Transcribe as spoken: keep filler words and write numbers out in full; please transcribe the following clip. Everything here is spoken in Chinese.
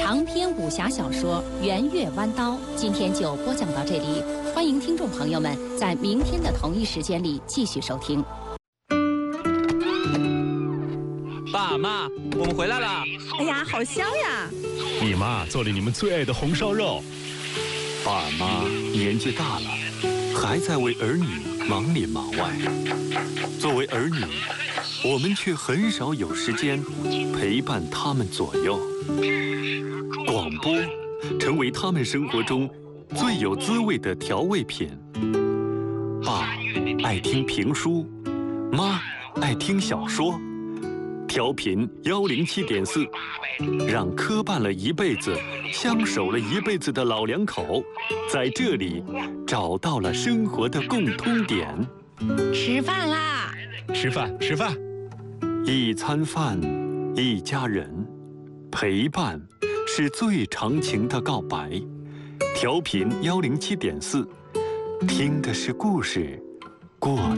长篇武侠小说《圆月弯刀》，今天就播讲到这里。欢迎听众朋友们在明天的同一时间里继续收听。 爸妈，我们回来了！ 哎呀，好香呀！ 你妈做了你们最爱的红烧肉。 爸妈年纪大了，还在为儿女忙里忙外。作为儿女，我们却很少有时间陪伴他们左右。广播成为他们生活中最有滋味的调味品。爸爱听评书，妈爱听小说。调频幺零七点四，让磕绊了一辈子、相守了一辈子的老两口，在这里找到了生活的共通点。 吃饭啦！ 吃饭，吃饭。 一餐饭，一家人，陪伴是最长情的告白。调频幺零七点四，听的是故事，过